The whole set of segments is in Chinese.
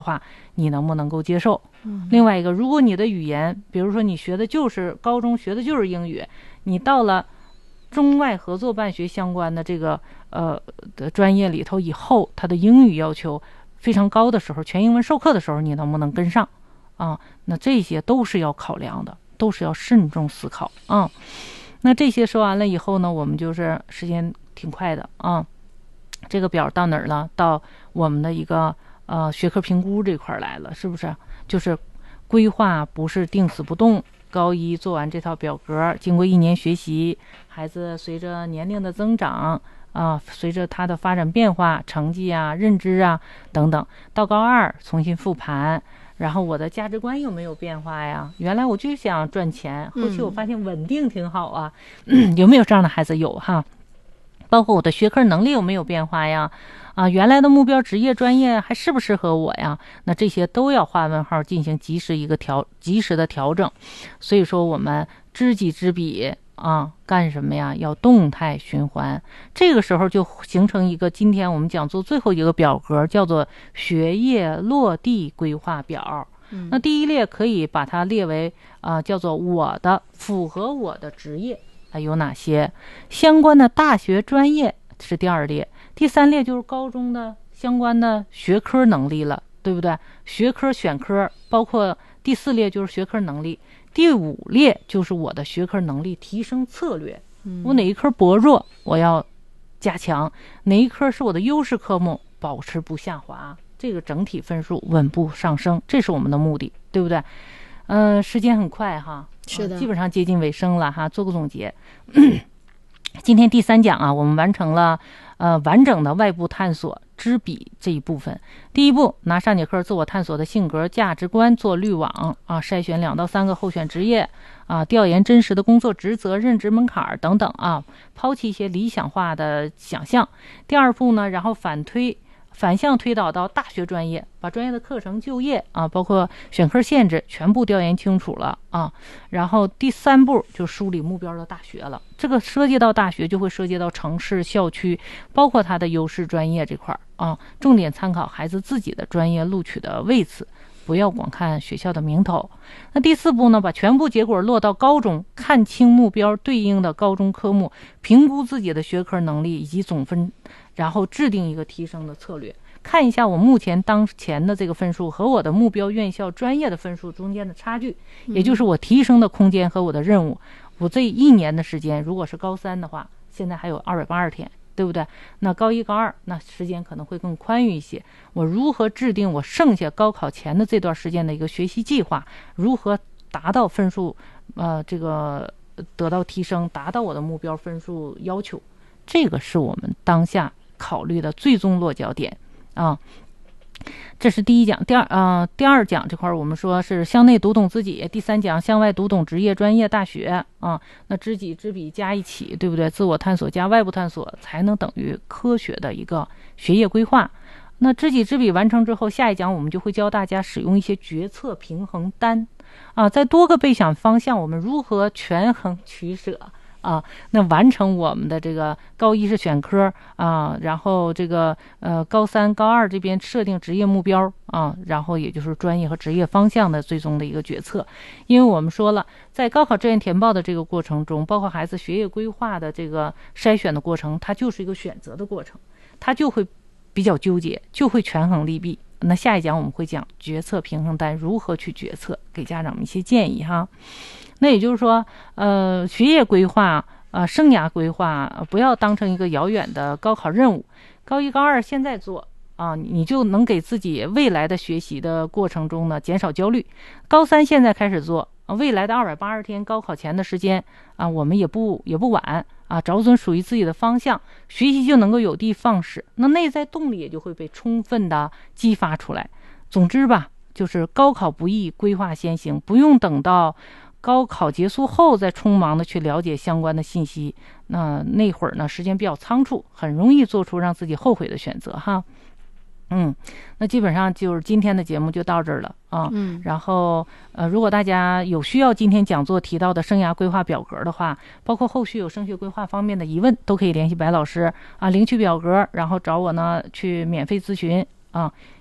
话，你能不能够接受？另外一个，如果你的语言，比如说你学的就是高中学的就是英语，你到了中外合作办学相关的这个的专业里头以后，它的英语要求非常高的时候，全英文授课的时候，你能不能跟上啊？那这些都是要考量的，都是要慎重思考啊。那这些说完了以后呢，我们就是时间挺快的啊。这个表到哪儿了？到我们的一个学科评估这块来了，是不是？就是规划不是定死不动。高一做完这套表格，经过1年学习，孩子随着年龄的增长随着他的发展变化，成绩啊、认知啊等等，到高2重新复盘。然后我的价值观有没有变化呀？原来我就想赚钱，后期我发现稳定挺好啊。有没有这样的孩子？有哈。包括我的学科能力有没有变化呀？原来的目标职业专业还适不适合我呀？那这些都要画问号，进行及时的调整。所以说我们知己知彼干什么呀？要动态循环。这个时候就形成一个今天我们讲座最后一个表格，叫做学业落地规划表。那第一列可以把它列为叫做符合我的职业有哪些？相关的大学专业是第2列，第3列就是高中的相关的学科能力了，对不对？学科选科，包括第4列就是学科能力，第5列就是我的学科能力提升策略。我哪一科薄弱，我要加强；哪一科是我的优势科目，保持不下滑，这个整体分数稳步上升，这是我们的目的，对不对？时间很快哈， 是的， 基本上接近尾声了哈，做个总结。今天第3讲我们完成了完整的外部探索知彼这一部分。第一步，拿上节课自我探索的性格价值观做滤网筛选2到3个候选职业调研真实的工作职责、认知门槛等等抛弃一些理想化的想象。第2步呢，然后反向推导到大学专业，把专业的课程、就业包括选科限制全部调研清楚了然后第3步就梳理目标的大学了。这个涉及到大学，就会涉及到城市、校区，包括它的优势专业这块重点参考孩子自己的专业录取的位次，不要光看学校的名头。那第4步呢，把全部结果落到高中，看清目标对应的高中科目，评估自己的学科能力以及总分，然后制定一个提升的策略。看一下我目前当前的这个分数和我的目标院校专业的分数中间的差距，也就是我提升的空间和我的任务。我这1年的时间，如果是高3的话，现在还有282天，对不对？那高1、高2，那时间可能会更宽裕一些。我如何制定我剩下高考前的这段时间的一个学习计划？如何达到分数这个得到提升，达到我的目标分数要求？这个是我们当下考虑的最终落脚点这是第1讲。第二讲这块我们说是向内读懂自己，第3讲向外读懂职业、专业、大学那知己知彼加一起，对不对？自我探索加外部探索才能等于科学的一个学业规划。那知己知彼完成之后，下一讲我们就会教大家使用一些决策平衡单在多个备选方向，我们如何权衡取舍那完成我们的这个高1是选科然后这个高3、高2这边设定职业目标然后也就是专业和职业方向的最终的一个决策。因为我们说了，在高考志愿填报的这个过程中，包括孩子学业规划的这个筛选的过程，它就是一个选择的过程，它就会比较纠结，就会权衡利弊。那下一讲我们会讲决策平衡单如何去决策，给家长们一些建议哈。那也就是说学业规划生涯规划不要当成一个遥远的高考任务，高1、高2现在做你就能给自己未来的学习的过程中呢减少焦虑。高3现在开始做未来的282天高考前的时间我们也不晚找准属于自己的方向，学习就能够有的放矢，那内在动力也就会被充分的激发出来。总之吧，就是高考不易，规划先行，不用等到高考结束后再匆忙的去了解相关的信息，那会儿呢时间比较仓促，很容易做出让自己后悔的选择哈。那基本上就是今天的节目就到这儿了然后如果大家有需要今天讲座提到的生涯规划表格的话，包括后续有升学规划方面的疑问，都可以联系白老师领取表格，然后找我呢去免费咨询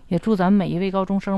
也祝咱们每一位高中生